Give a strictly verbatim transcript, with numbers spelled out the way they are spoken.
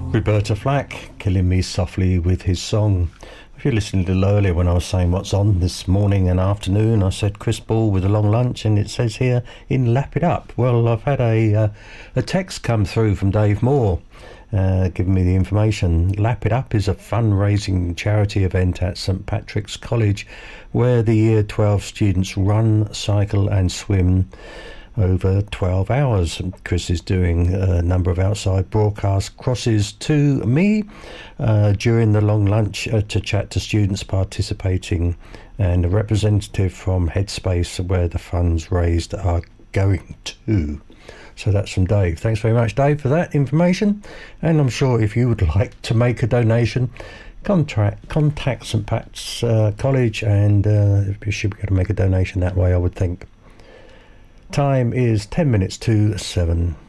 Roberta Flack, killing me softly with his song. If you're listening a little earlier when I was saying what's on this morning and afternoon, I said Chris Ball with a long lunch, and it says here in Lap It Up. Well, I've had a uh, a text come through from Dave Moore uh, giving me the information. Lap It Up is a fundraising charity event at St Patrick's College where the Year twelve students run, cycle and swim over twelve hours. Chris is doing a number of outside broadcast crosses to me uh, during the long lunch uh, to chat to students participating, and a representative from Headspace where the funds raised are going to. So that's from Dave. Thanks very much, Dave, for that information. And I'm sure if you would like to make a donation, Contact, contact St Pat's uh, College, and uh, you should be able to make a donation that way, I would think. Time is ten minutes to seven.